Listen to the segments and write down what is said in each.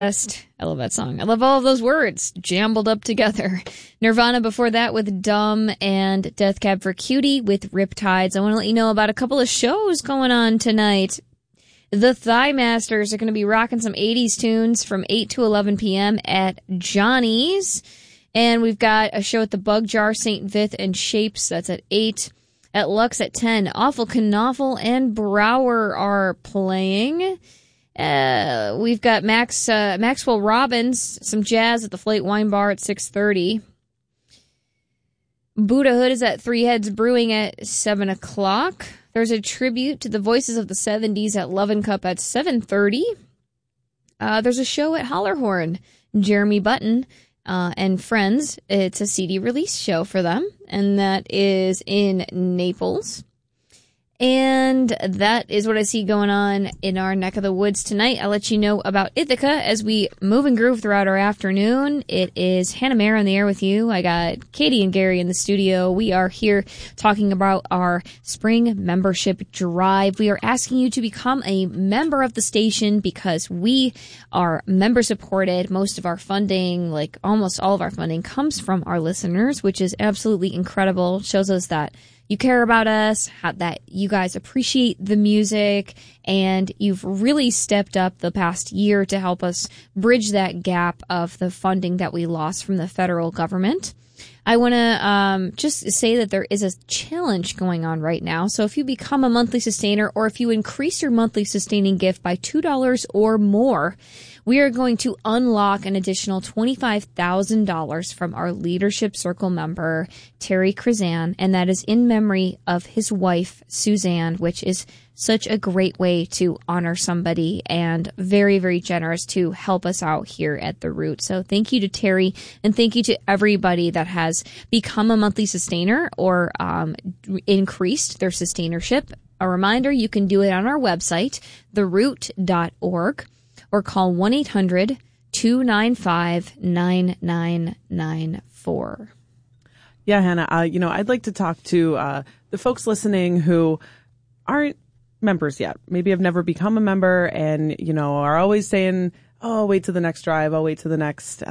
I love that song. I love all of those words jumbled up together. Nirvana before that with Dumb, and Death Cab for Cutie with Riptides. I want to let you know about a couple of shows going on tonight. The Thigh Masters are going to be rocking some 80s tunes from 8 to 11 p.m. at Johnny's. And we've got a show at the Bug Jar, St. Vith and Shapes. That's at 8. At Lux at 10. Awful Knaufel and Brower are playing. We've got Maxwell Robbins, some jazz at the Flate Wine Bar at 6:30. Buddha Hood is at Three Heads Brewing at 7 o'clock. There's a tribute to the Voices of the 70s at Love and Cup at 7:30. There's a show at Hollerhorn. Jeremy Button and Friends. It's a CD release show for them, and that is in Naples. And that is what I see going on in our neck of the woods tonight. I'll let you know about Ithaca as we move and groove throughout our afternoon. It is Hannah Mayer on the air with you. I got Katie and Gary in the studio. We are here talking about our spring membership drive. We are asking you to become a member of the station because we are member supported. Most of our funding, like almost all of our funding, comes from our listeners, which is absolutely incredible. It shows us that you care about us, that you guys appreciate the music, and you've really stepped up the past year to help us bridge that gap of the funding that we lost from the federal government. I want to just say that there is a challenge going on right now. So if you become a monthly sustainer, or if you increase your monthly sustaining gift by $2 or more, we are going to unlock an additional $25,000 from our Leadership Circle member, Terry Krizan, and that is in memory of his wife, Suzanne, which is such a great way to honor somebody and very, very generous to help us out here at The Root. So thank you to Terry, and thank you to everybody that has become a monthly sustainer or increased their sustainership. A reminder, you can do it on our website, theroot.org. or call 1-800-295-9994. Yeah, Hannah, I'd like to talk to the folks listening who aren't members yet. Maybe have never become a member and, are always saying, oh, I'll wait to the next drive. I'll wait to the next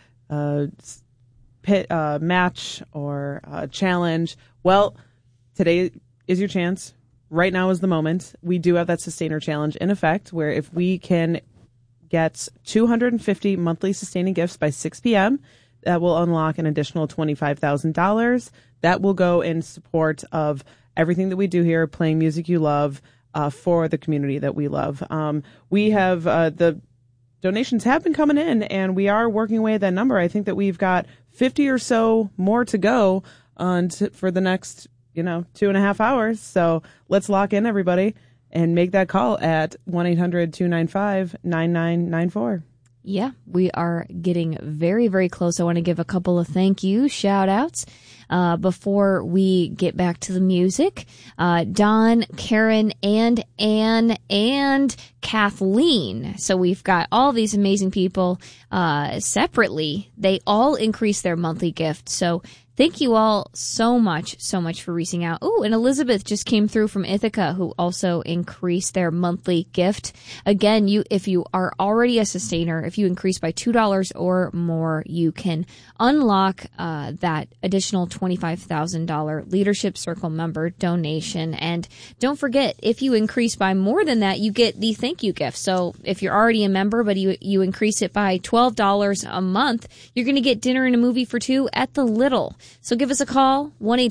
match or challenge. Well, today is your chance. Right now is the moment. We do have that Sustainer Challenge in effect, where if we can get 250 monthly sustaining gifts by 6 p.m., that will unlock an additional $25,000. That will go in support of everything that we do here, playing music you love for the community that we love. We have the donations have been coming in, and we are working away at that number. I think that we've got 50 or so more to go for the next 2.5 hours. So let's lock in, everybody, and make that call at 1-800-295-9994. Yeah, we are getting very, very close. I want to give a couple of thank you shout outs before we get back to the music. Don, Karen, and Anne, and Kathleen. So we've got all these amazing people separately. They all increase their monthly gift. So thank you all so much for reaching out. Oh, and Elizabeth just came through from Ithaca, who also increased their monthly gift. Again, if you are already a sustainer, if you increase by $2 or more, you can unlock that additional $25,000 Leadership Circle member donation. And don't forget, if you increase by more than that, you get the thank you gift. So if you're already a member, but you increase it by $12 a month, you're going to get dinner and a movie for two at the Little. So give us a call,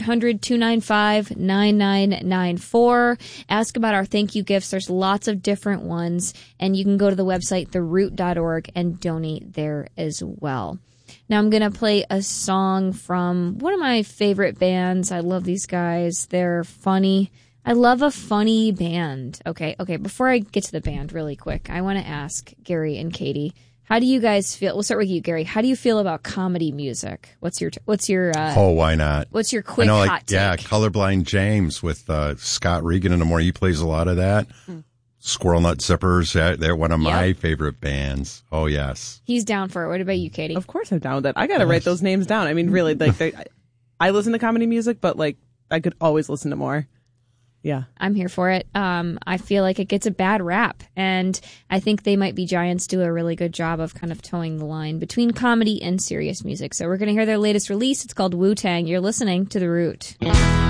1-800-295-9994. Ask about our thank you gifts. There's lots of different ones, and you can go to the website, theroot.org, and donate there as well. Now I'm going to play a song from one of my favorite bands. I love these guys. They're funny. I love a funny band. Okay, before I get to the band really quick, I want to ask Gary and Katie, how do you guys feel? We'll start with you, Gary. How do you feel about comedy music? What's your why not? What's your quick hot take? Yeah, Colorblind James with Scott Regan in the morning. He plays a lot of that. Squirrel Nut Zippers, they're one of my favorite bands. Oh, yes. He's down for it. What about you, Katie? Of course I'm down with it. I got to write those names down. I mean, really, I listen to comedy music, but I could always listen to more. Yeah. I'm here for it. I feel like it gets a bad rap, and I think They Might Be Giants do a really good job of kind of towing the line between comedy and serious music. So we're going to hear their latest release. It's called Wu-Tang. You're listening to The Root.